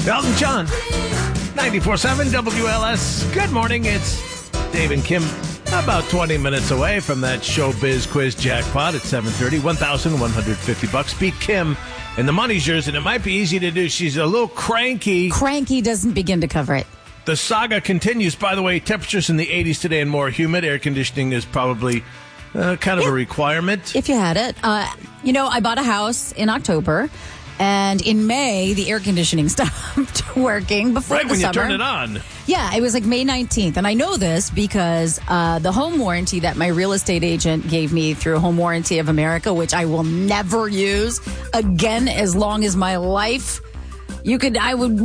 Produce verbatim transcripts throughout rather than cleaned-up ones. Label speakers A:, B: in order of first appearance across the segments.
A: Elton John, ninety-four point seven W L S. Good morning. It's Dave and Kim, about twenty minutes away from that Showbiz Quiz jackpot at seven thirty. one thousand one hundred fifty bucks. Beat Kim, and the money's yours, and it might be easy to do. She's a little cranky.
B: Cranky doesn't begin to cover it.
A: The saga continues. By the way, temperatures in the eighties today and more humid. Air conditioning is probably uh, kind of
B: yeah.
A: a requirement.
B: If you had it. Uh, you know, I bought a house in October. And in May, the air conditioning stopped working before
A: right
B: the
A: when
B: summer.
A: you turn it on.
B: Yeah, it was like May nineteenth. And I know this because uh, the home warranty that my real estate agent gave me through Home Warranty of America, which I will never use again as long as my life, you could, I would.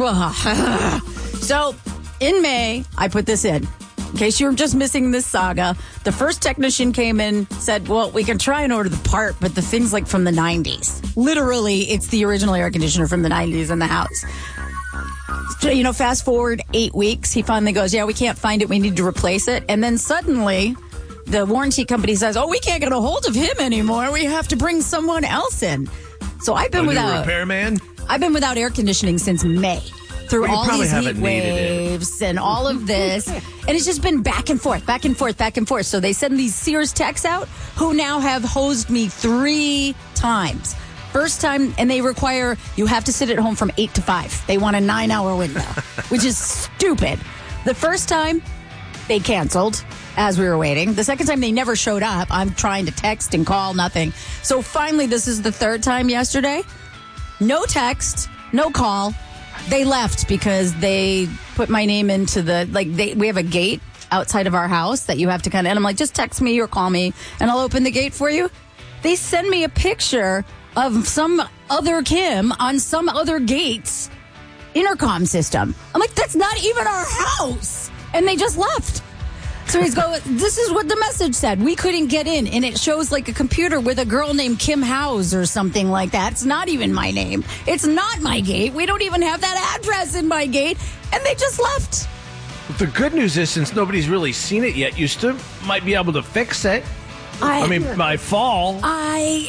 B: So in May, I put this in. In case you're just missing this saga, the first technician came in, said, well, we can try and order the part, but the thing's like from the nineties. Literally, it's the original air conditioner from the nineties in the house. So, you know, fast forward eight weeks, he finally goes, yeah, we can't find it. We need to replace it. And then suddenly, the warranty company says, oh, we can't get a hold of him anymore. We have to bring someone else in. So I've been
A: a
B: without...
A: new repairman?
B: I've been without air conditioning since May. Through
A: well,
B: all these heat
A: it.
B: waves and all of this. And it's just been back and forth, back and forth, back and forth. So they send these Sears techs out who now have hosed me three times. First time, and they require, you have to sit at home from eight to five. They want a nine-hour window, which is stupid. The first time, they canceled as we were waiting. The second time, they never showed up. I'm trying to text and call, nothing. So finally, this is the third time yesterday. No text, no call. They left because they put my name into the, like, they, we have a gate outside of our house that you have to kind of, and I'm like, just text me or call me and I'll open the gate for you. They send me a picture of some other Kim on some other gate's intercom system. I'm like, that's not even our house. And they just left. So he's going, this is what the message said. We couldn't get in. And it shows like a computer with a girl named Kim House or something like that. It's not even my name. It's not my gate. We don't even have that address in my gate. And they just left.
A: The good news is, since nobody's really seen it yet, you still might be able to fix it. I, I mean, by fall.
B: I,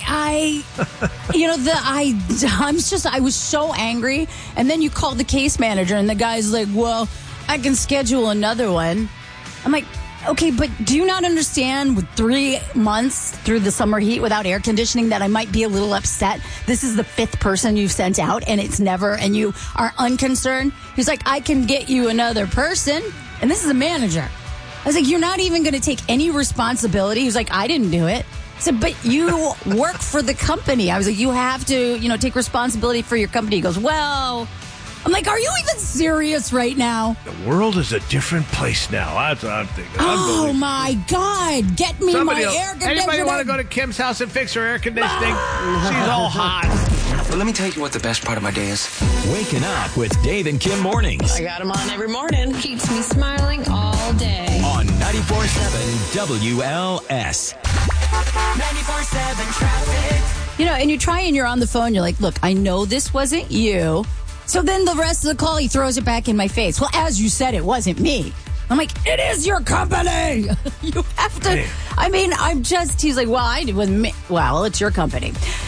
B: I, you know, the I, I'm just, I was so angry. And then you called the case manager and the guy's like, well, I can schedule another one. I'm like, okay, but do you not understand with three months through the summer heat without air conditioning that I might be a little upset? This is the fifth person you've sent out and it's never, and you are unconcerned. He's like, I can get you another person. And this is a manager. I was like, you're not even going to take any responsibility. He was like, I didn't do it. I said, but you work for the company. I was like, you have to, you know, take responsibility for your company. He goes, well... I'm like, are you even serious right now?
A: The world is a different place now. That's what I'm thinking.
B: Oh, my God. Get me
A: Somebody
B: my
A: else,
B: air conditioner.
A: Anybody want to go to Kim's house and fix her air conditioning? She's all hot.
C: Well, let me tell you what the best part of my day is.
D: Waking up with Dave and Kim mornings.
E: I got him on every morning. Keeps me smiling all day.
D: On ninety-four point seven W L S.
E: ninety-four point seven traffic.
B: You know, and you try and you're on the phone. You're like, look, I know this wasn't you. So then the rest of the call, he throws it back in my face. Well, as you said, it wasn't me. I'm like, it is your company. You have to. Man. I mean, I'm just, he's like, well, I it was me. Well, it's your company.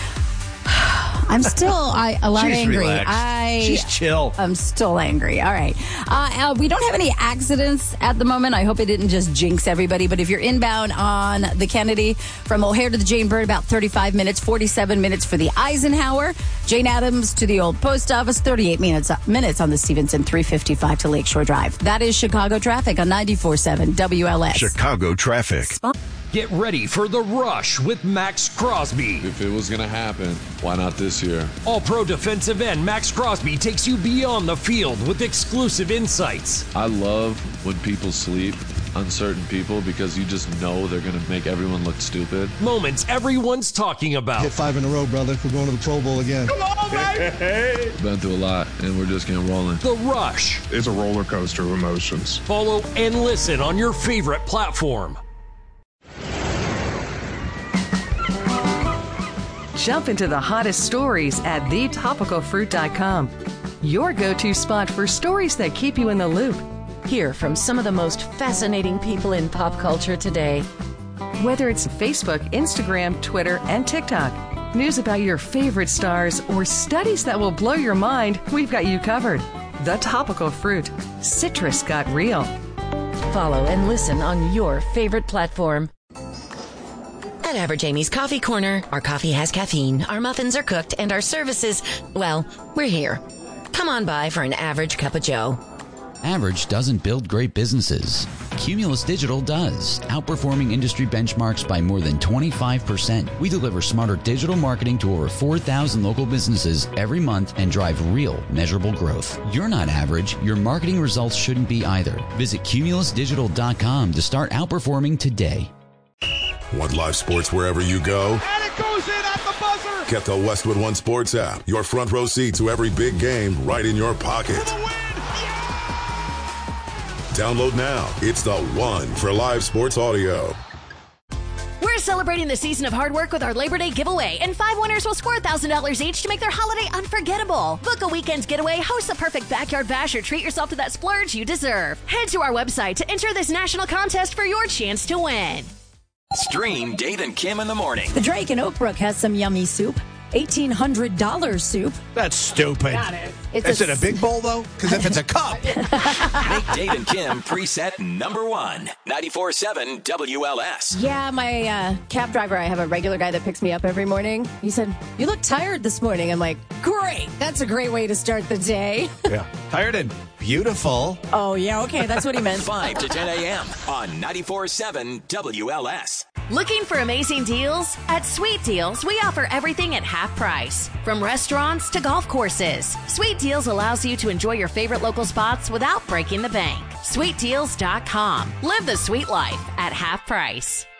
B: I'm still I, a lot
A: She's
B: angry.
A: Relaxed.
B: I,
A: She's chill.
B: I'm still angry. All right. Uh, uh, we don't have any accidents at the moment. I hope it didn't just jinx everybody. But if you're inbound on the Kennedy from O'Hare to the Jane Bird, about thirty-five minutes, forty-seven minutes for the Eisenhower. Jane Addams to the old post office, thirty-eight minutes, minutes on the Stevenson, three fifty-five to Lakeshore Drive. That is Chicago traffic on ninety-four point seven W L S.
F: Chicago traffic.
D: Get ready for The Rush with Max Crosby.
G: If it was going to happen, why not this year?
D: All-pro defensive end Max Crosby takes you beyond the field with exclusive insights.
G: I love when people sleep, uncertain people, because you just know they're going to make everyone look stupid.
D: Moments everyone's talking about.
H: Hit five in a row, brother. We're going to the Pro Bowl again.
G: Come on, baby! Been through a lot, and we're just getting rolling.
D: The Rush.
I: It's a roller coaster of emotions.
D: Follow and listen on your favorite platform.
J: Jump into the hottest stories at the topical fruit dot com. Your go-to spot for stories that keep you in the loop. Hear from some of the most fascinating people in pop culture today. Whether it's Facebook, Instagram, Twitter, and TikTok, news about your favorite stars, or studies that will blow your mind, we've got you covered. The Topical Fruit. Citrus got real. Follow and listen on your favorite platform.
F: At Average Amy's Coffee Corner, our coffee has caffeine, our muffins are cooked, and our services, well, we're here. Come on by for an average cup of joe.
K: Average doesn't build great businesses. Cumulus Digital does, outperforming industry benchmarks by more than twenty-five percent. We deliver smarter digital marketing to over four thousand local businesses every month and drive real, measurable growth. You're not average. Your marketing results shouldn't be either. Visit cumulus digital dot com to start outperforming today.
L: Want live sports wherever you go?
M: And it goes in at the buzzer!
L: Get the Westwood One Sports app. Your front row seat to every big game right in your pocket. Download now. It's the one for live sports audio.
N: We're celebrating the season of hard work with our Labor Day giveaway, and five winners will score one thousand dollars each to make their holiday unforgettable. Book a weekend getaway, host the perfect backyard bash, or treat yourself to that splurge you deserve. Head to our website to enter this national contest for your chance to win.
O: Stream Dave and Kim in the morning.
B: The Drake in Oakbrook has some yummy soup. eighteen hundred dollars soup.
A: That's stupid.
B: Got it.
P: It's Is a, it a big bowl, though? Because if it's a cup.
O: Make Dave and Kim preset number one. ninety-four point seven W L S.
Q: Yeah, my uh, cab driver, I have a regular guy that picks me up every morning. He said, "You look tired this morning." I'm like, "Great. That's a great way to start the day."
P: Yeah. Tired and beautiful.
Q: Oh, yeah. Okay. That's what he meant.
O: five to ten a.m. on ninety-four point seven W L S.
N: Looking for amazing deals? At Sweet Deals, we offer everything at half price. From restaurants to golf courses, Sweet Deals allows you to enjoy your favorite local spots without breaking the bank. sweet deals dot com. Live the sweet life at half price.